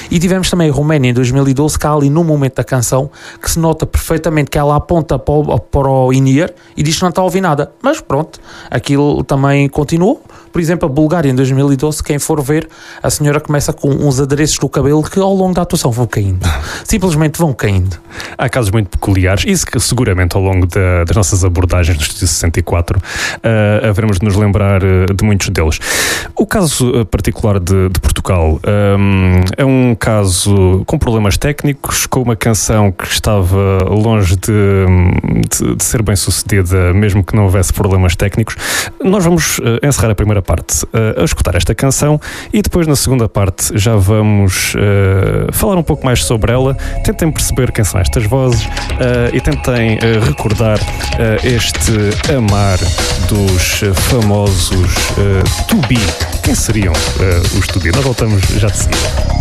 E tivemos também a Roménia em 2012, que há ali no momento da canção que se nota perfeitamente que ela aponta para o in-ear e diz que não está a ouvir nada. Mas pronto, aquilo também continuou. Por exemplo, a Bulgária em 2012, quem for ver, a senhora começa com uns adereços do cabelo que ao longo da atuação vão caindo. Simplesmente vão caindo. Há casos muito peculiares, isso que seguramente ao longo das nossas abordagens do Estúdio 64 haveremos de nos lembrar de muitos deles. O caso particular de Portugal é um caso com problemas técnicos, com uma canção que estava longe de ser bem sucedida, mesmo que não houvesse problemas técnicos. Nós vamos encerrar a primeira parte a escutar esta canção e depois na segunda parte já vamos falar um pouco mais sobre ela. Tentem perceber quem são estas vozes e tentem recordar este amar dos famosos To Be. Quem seriam os To Be? Nós voltamos já de seguida.